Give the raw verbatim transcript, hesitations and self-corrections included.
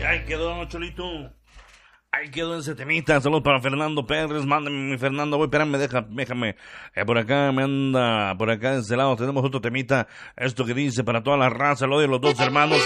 ahí quedó, Cholito. Ahí quedó ese temita. Saludos para Fernando Pérez. Mándame, mi Fernando. Voy, espérame, déjame. déjame. Eh, por acá me anda, por acá de ese lado tenemos otro temita. Esto que dice para toda la raza, lo de los dos hermanos.